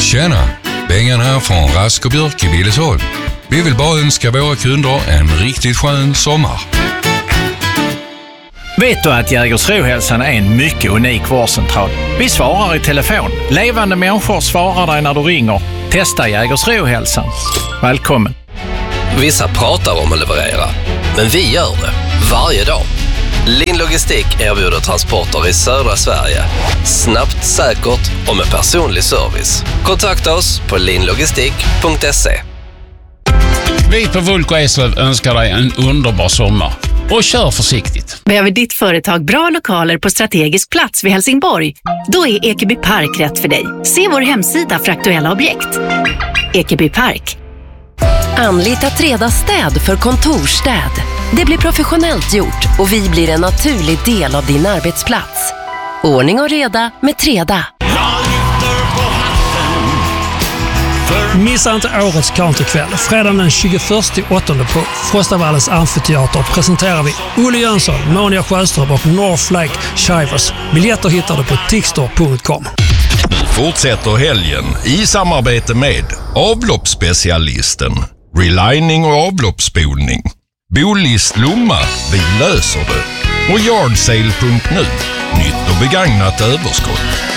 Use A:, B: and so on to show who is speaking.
A: Tjena, Bengan här från Rask och Björk i Billesholm. Vi vill bara önska våra kunder en riktigt skön sommar.
B: Vet du att Jägersro-hälsan är en mycket unik vårdcentral? Vi svarar i telefon. Levande människor svarar dig när du ringer. Testa Jägersro-hälsan. Välkommen.
C: Vissa pratar om att leverera, men vi gör det varje dag. Lin Logistik erbjuder transporter i södra Sverige. Snabbt, säkert och med personlig service. Kontakta oss på linlogistik.se.
D: Vi på Vulko Eslöv önskar dig en underbar sommar. Och kör försiktigt.
E: Behöver ditt företag bra lokaler på strategisk plats vid Helsingborg? Då är Ekeby Park rätt för dig. Se vår hemsida för aktuella objekt. Ekeby Park.
F: Anlita Treda städ för kontorstäd. Det blir professionellt gjort och vi blir en naturlig del av din arbetsplats. Ordning och reda med Treda.
G: Missa inte årets countrykväll. Fredagen den 21/8 på Frostavallens amfiteater presenterar vi Olle Jönsson, Monia Sjöström och North Lake Shivers. Biljetter hittar du på tixtor.com.
H: Nu fortsätter helgen i samarbete med avloppsspecialisten, relining och avloppsspolning, Bolist Lomma, vi löser det, och Yardsale.nu, nytt och begagnat överskott.